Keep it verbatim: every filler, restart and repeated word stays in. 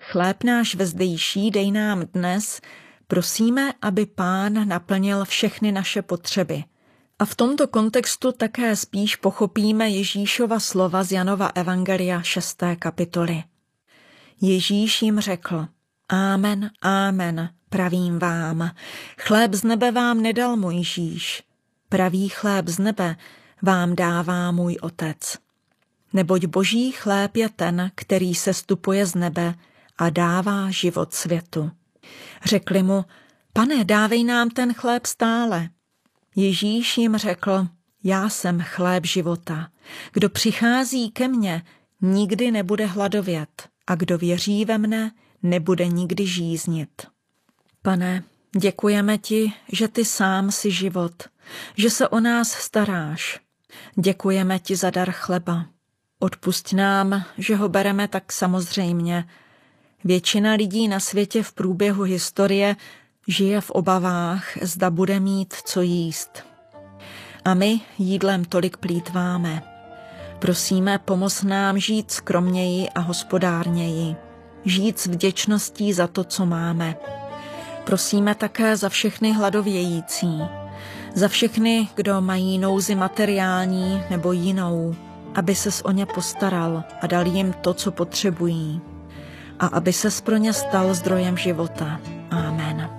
chléb náš vezdejší dej nám dnes, prosíme, aby Pán naplnil všechny naše potřeby. A v tomto kontextu také spíš pochopíme Ježíšova slova z Janova evangelia šesté kapitoly. Ježíš jim řekl: Amen, amen, pravím vám, chléb z nebe vám nedal Mojžíš, pravý chléb z nebe vám dává můj Otec. Neboť boží chléb je ten, který sestupuje z nebe a dává život světu. Řekli mu: Pane, dávej nám ten chléb stále. Ježíš jim řekl: Já jsem chléb života. Kdo přichází ke mně, nikdy nebude hladovět, a kdo věří ve mne, nebude nikdy žíznit. Pane, děkujeme ti, že ty sám jsi život, že se o nás staráš. Děkujeme ti za dar chleba. Odpusť nám, že ho bereme tak samozřejmě. Většina lidí na světě v průběhu historie žije v obavách, zda bude mít co jíst. A my jídlem tolik plýtváme. Prosíme, pomoz nám žít skromněji a hospodárněji. Žít s vděčností za to, co máme. Prosíme také za všechny hladovějící. Za všechny, kdo mají nouzi materiální nebo jinou, aby ses o ně postaral a dal jim to, co potřebují. A aby ses pro ně stal zdrojem života. Amen.